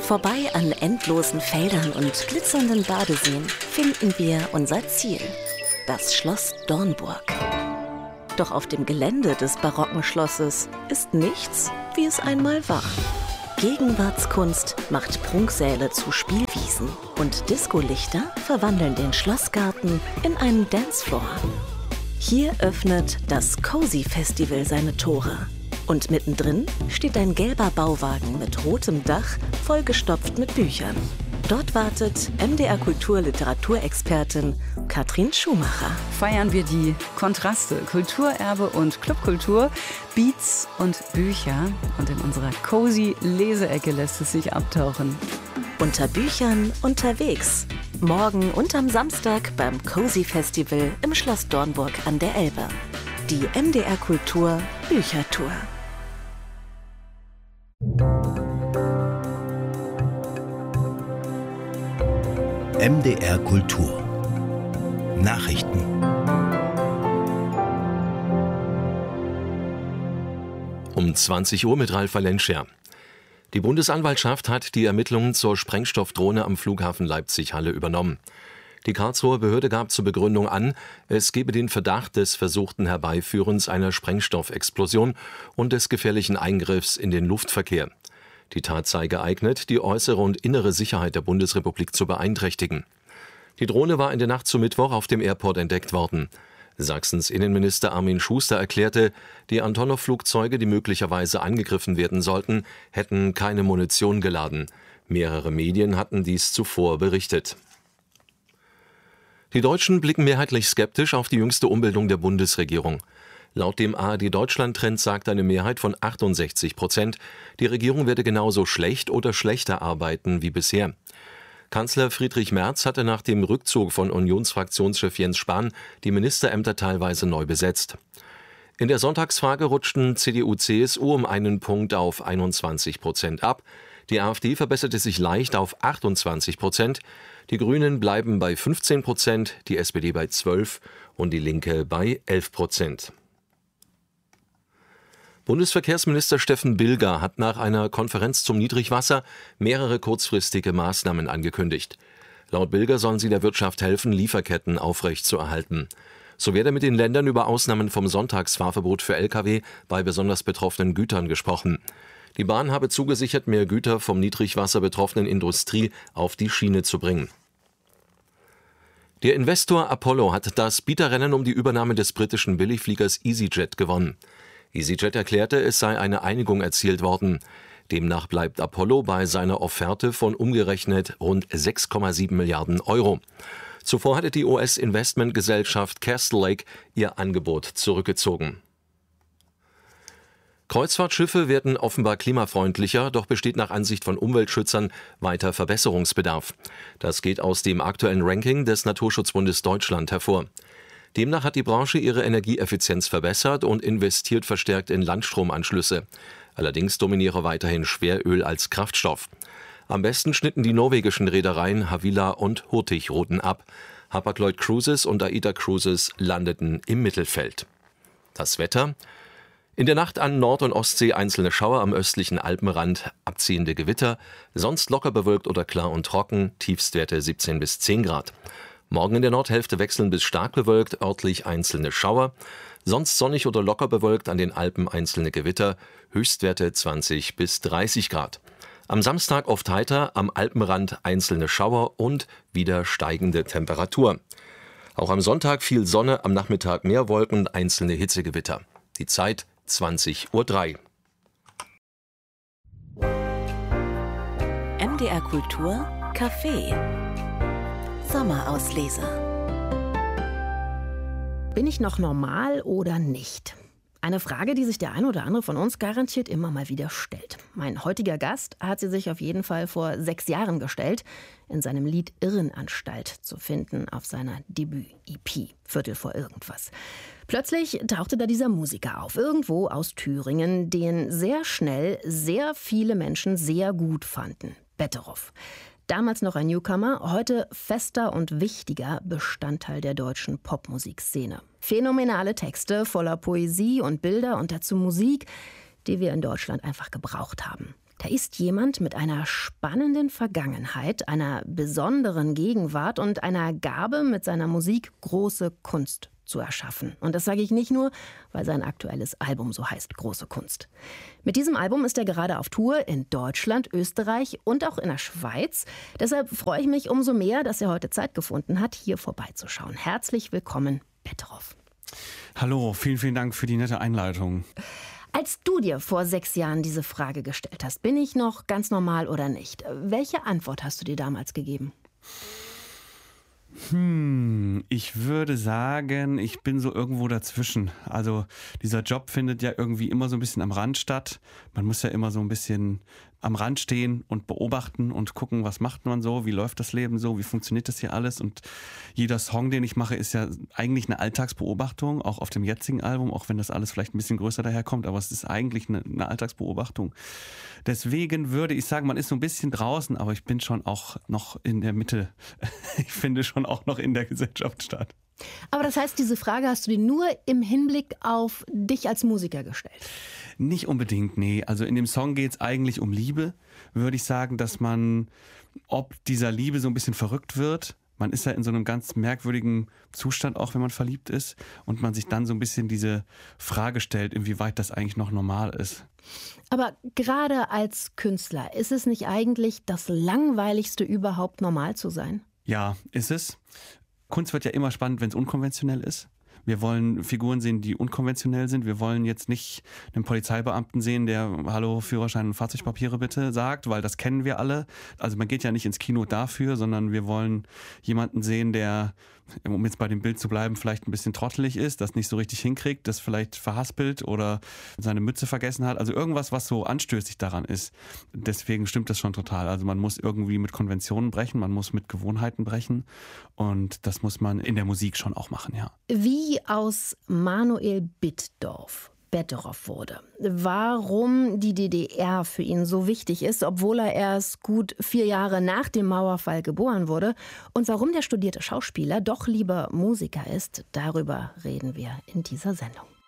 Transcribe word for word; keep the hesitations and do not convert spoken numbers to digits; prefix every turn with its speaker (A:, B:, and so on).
A: Vorbei an endlosen Feldern und glitzernden Badeseen finden wir unser Ziel, das Schloss Dornburg. Doch auf dem Gelände des barocken Schlosses ist nichts, wie es einmal war. Gegenwartskunst macht Prunksäle zu Spielwiesen und Discolichter verwandeln den Schlossgarten in einen Dancefloor. Hier öffnet das Cozy Festival seine Tore. Und mittendrin steht ein gelber Bauwagen mit rotem Dach, vollgestopft mit Büchern. Dort wartet M D R Kultur-Literaturexpertin Katrin Schumacher.
B: Feiern wir die Kontraste, Kulturerbe und Clubkultur, Beats und Bücher. Und in unserer cozy Leseecke lässt es sich abtauchen.
A: Unter Büchern unterwegs. Morgen und am Samstag beim Cozy Festival im Schloss Dornburg an der Elbe. Die M D R Kultur Büchertour.
C: M D R Kultur Nachrichten.
D: Um zwanzig Uhr mit Ralf Valencia. Die Bundesanwaltschaft hat die Ermittlungen zur Sprengstoffdrohne am Flughafen Leipzig-Halle übernommen. Die Karlsruher Behörde gab zur Begründung an, es gebe den Verdacht des versuchten Herbeiführens einer Sprengstoffexplosion und des gefährlichen Eingriffs in den Luftverkehr. Die Tat sei geeignet, die äußere und innere Sicherheit der Bundesrepublik zu beeinträchtigen. Die Drohne war in der Nacht zu Mittwoch auf dem Airport entdeckt worden. Sachsens Innenminister Armin Schuster erklärte, die Antonov-Flugzeuge, die möglicherweise angegriffen werden sollten, hätten keine Munition geladen. Mehrere Medien hatten dies zuvor berichtet. Die Deutschen blicken mehrheitlich skeptisch auf die jüngste Umbildung der Bundesregierung. Laut dem A R D-Deutschland-Trend sagt eine Mehrheit von achtundsechzig Prozent, die Regierung werde genauso schlecht oder schlechter arbeiten wie bisher. Kanzler Friedrich Merz hatte nach dem Rückzug von Unionsfraktionschef Jens Spahn die Ministerämter teilweise neu besetzt. In der Sonntagsfrage rutschten C D U C S U um einen Punkt auf einundzwanzig Prozent ab. Die AfD verbesserte sich leicht auf achtundzwanzig Prozent. Die Grünen bleiben bei fünfzehn Prozent, die S P D bei zwölf und die Linke bei elf Prozent. Bundesverkehrsminister Steffen Bilger hat nach einer Konferenz zum Niedrigwasser mehrere kurzfristige Maßnahmen angekündigt. Laut Bilger sollen sie der Wirtschaft helfen, Lieferketten aufrechtzuerhalten. So werde mit den Ländern über Ausnahmen vom Sonntagsfahrverbot für L K W bei besonders betroffenen Gütern gesprochen. Die Bahn habe zugesichert, mehr Güter vom Niedrigwasser betroffenen Industrie auf die Schiene zu bringen. Der Investor Apollo hat das Bieterrennen um die Übernahme des britischen Billigfliegers EasyJet gewonnen. EasyJet erklärte, es sei eine Einigung erzielt worden. Demnach bleibt Apollo bei seiner Offerte von umgerechnet rund sechs Komma sieben Milliarden Euro. Zuvor hatte die U S-Investmentgesellschaft Castlelake ihr Angebot zurückgezogen. Kreuzfahrtschiffe werden offenbar klimafreundlicher, doch besteht nach Ansicht von Umweltschützern weiter Verbesserungsbedarf. Das geht aus dem aktuellen Ranking des Naturschutzbundes Deutschland hervor. Demnach hat die Branche ihre Energieeffizienz verbessert und investiert verstärkt in Landstromanschlüsse. Allerdings dominiere weiterhin Schweröl als Kraftstoff. Am besten schnitten die norwegischen Reedereien Havila und Hurtigruten ab. Hapag-Lloyd Cruises und AIDA Cruises landeten im Mittelfeld. Das Wetter: In der Nacht an Nord- und Ostsee einzelne Schauer, am östlichen Alpenrand abziehende Gewitter, sonst locker bewölkt oder klar und trocken, Tiefstwerte siebzehn bis zehn Grad. Morgen in der Nordhälfte wechselnd bis stark bewölkt, örtlich einzelne Schauer, sonst sonnig oder locker bewölkt, an den Alpen einzelne Gewitter, Höchstwerte zwanzig bis dreißig Grad. Am Samstag oft heiter, am Alpenrand einzelne Schauer und wieder steigende Temperatur. Auch am Sonntag viel Sonne, am Nachmittag mehr Wolken, einzelne Hitzegewitter. Die Zeit zwanzig Uhr drei.
A: M D R Kultur Café Sommerauslese.
E: Bin ich noch normal oder nicht? Eine Frage, die sich der eine oder andere von uns garantiert immer mal wieder stellt. Mein heutiger Gast hat sie sich auf jeden Fall vor sechs Jahren gestellt, in seinem Lied Irrenanstalt zu finden auf seiner Debüt-E P, Viertel vor irgendwas. Plötzlich tauchte da dieser Musiker auf, irgendwo aus Thüringen, den sehr schnell sehr viele Menschen sehr gut fanden. Betteroff. Damals noch ein Newcomer, heute fester und wichtiger Bestandteil der deutschen Popmusikszene. Phänomenale Texte voller Poesie und Bilder und dazu Musik, die wir in Deutschland einfach gebraucht haben. Da ist jemand mit einer spannenden Vergangenheit, einer besonderen Gegenwart und einer Gabe, mit seiner Musik große Kunst zu erschaffen. Und das sage ich nicht nur, weil sein aktuelles Album so heißt, Große Kunst. Mit diesem Album ist er gerade auf Tour in Deutschland, Österreich und auch in der Schweiz. Deshalb freue ich mich umso mehr, dass er heute Zeit gefunden hat, hier vorbeizuschauen. Herzlich willkommen, Petrov.
F: Hallo, vielen, vielen Dank für die nette Einleitung.
E: Als du dir vor sechs Jahren diese Frage gestellt hast, bin ich noch ganz normal oder nicht? Welche Antwort hast du dir damals gegeben?
F: Hm, ich würde sagen, ich bin so irgendwo dazwischen. Also dieser Job findet ja irgendwie immer so ein bisschen am Rand statt. Man muss ja immer so ein bisschen am Rand stehen und beobachten und gucken, was macht man so, wie läuft das Leben so, wie funktioniert das hier alles. Und jeder Song, den ich mache, ist ja eigentlich eine Alltagsbeobachtung, auch auf dem jetzigen Album, auch wenn das alles vielleicht ein bisschen größer daherkommt, aber es ist eigentlich eine, eine Alltagsbeobachtung. Deswegen würde ich sagen, man ist so ein bisschen draußen, aber ich bin schon auch noch in der Mitte. Ich finde schon auch noch in der Gesellschaft statt.
E: Aber das heißt, diese Frage hast du dir nur im Hinblick auf dich als Musiker gestellt?
F: Nicht unbedingt, nee. Also in dem Song geht es eigentlich um Liebe. Würde ich sagen, dass man, ob dieser Liebe so ein bisschen verrückt wird. Man ist ja in so einem ganz merkwürdigen Zustand, auch wenn man verliebt ist. Und man sich dann so ein bisschen diese Frage stellt, inwieweit das eigentlich noch normal ist.
E: Aber gerade als Künstler, ist es nicht eigentlich das Langweiligste überhaupt, normal zu sein?
F: Ja, ist es. Kunst wird ja immer spannend, wenn es unkonventionell ist. Wir wollen Figuren sehen, die unkonventionell sind. Wir wollen jetzt nicht einen Polizeibeamten sehen, der Hallo, Führerschein und Fahrzeugpapiere bitte sagt, weil das kennen wir alle. Also man geht ja nicht ins Kino dafür, sondern wir wollen jemanden sehen, der, um jetzt bei dem Bild zu bleiben, vielleicht ein bisschen trottelig ist, das nicht so richtig hinkriegt, das vielleicht verhaspelt oder seine Mütze vergessen hat. Also irgendwas, was so anstößig daran ist. Deswegen stimmt das schon total. Also man muss irgendwie mit Konventionen brechen, man muss mit Gewohnheiten brechen und das muss man in der Musik schon auch machen, ja.
E: Wie aus Manuel Bittdorf Petrov wurde. Warum die D D R für ihn so wichtig ist, obwohl er erst gut vier Jahre nach dem Mauerfall geboren wurde und warum der studierte Schauspieler doch lieber Musiker ist, darüber reden wir in dieser Sendung.